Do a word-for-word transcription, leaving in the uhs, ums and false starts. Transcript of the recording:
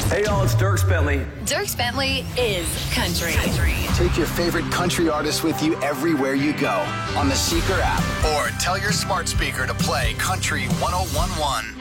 Hey, y'all, it's Dierks Bentley. Dierks Bentley is country. country. Take your favorite country artist with you everywhere you go on the Seeker app. Or tell your smart speaker to play Country one oh one one.